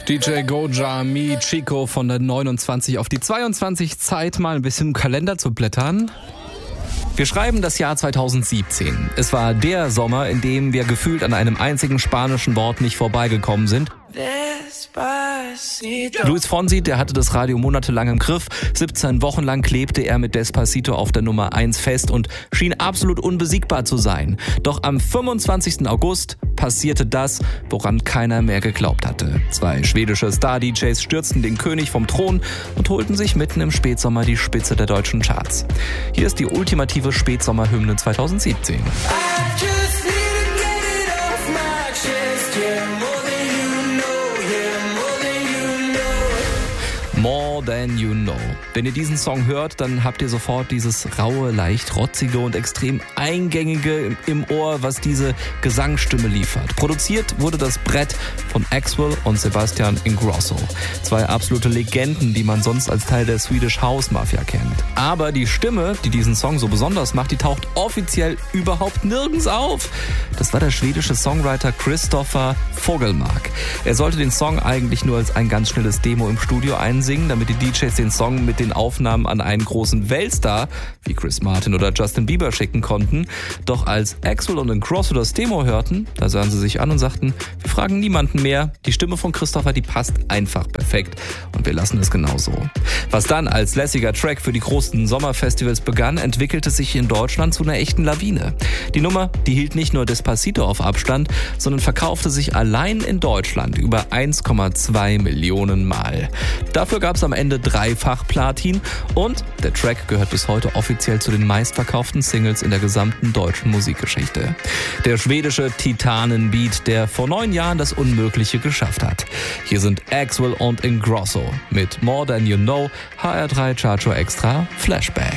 DJ Goja, Mi, Chico von der 29 auf die 22. Zeit, mal ein bisschen im Kalender zu blättern. Wir schreiben das Jahr 2017. Es war der Sommer, in dem wir gefühlt an einem einzigen spanischen Wort nicht vorbeigekommen sind. Luis Fonsi, der hatte das Radio monatelang im Griff. 17 Wochen lang klebte er mit Despacito auf der Nummer 1 fest und schien absolut unbesiegbar zu sein. Doch am 25. August passierte das, woran keiner mehr geglaubt hatte. 2 schwedische Star-DJs stürzten den König vom Thron und holten sich mitten im Spätsommer die Spitze der deutschen Charts. Hier ist die ultimative Spätsommerhymne 2017. More Than You Know. Wenn ihr diesen Song hört, dann habt ihr sofort dieses raue, leicht rotzige und extrem eingängige im Ohr, was diese Gesangsstimme liefert. Produziert wurde das Brett von Axwell und Sebastian Ingrosso. 2 absolute Legenden, die man sonst als Teil der Swedish House Mafia kennt. Aber die Stimme, die diesen Song so besonders macht, die taucht offiziell überhaupt nirgends auf. Das war der schwedische Songwriter Christopher Fogelmark. Er sollte den Song eigentlich nur als ein ganz schnelles Demo im Studio einsingen, damit die DJs den Song mit den Aufnahmen an einen großen Weltstar wie Chris Martin oder Justin Bieber schicken konnten. Doch als Axwell und Ingrosso das Demo hörten, da sahen sie sich an und sagten, wir fragen niemanden mehr, die Stimme von Christopher, die passt einfach perfekt und wir lassen es genauso. Was dann als lässiger Track für die großen Sommerfestivals begann, entwickelte sich in Deutschland zu einer echten Lawine. Die Nummer, die hielt nicht nur Despacito auf Abstand, sondern verkaufte sich allein in Deutschland über 1,2 Millionen Mal. Dafür gab es am Ende 3-fach Platin und der Track gehört bis heute offiziell zu den meistverkauften Singles in der gesamten deutschen Musikgeschichte. Der schwedische Titanenbeat, der vor 9 Jahren das Unmögliche geschafft hat. Hier sind Axwell und Ingrosso mit More Than You Know, HR3 Charcho Extra Flashback.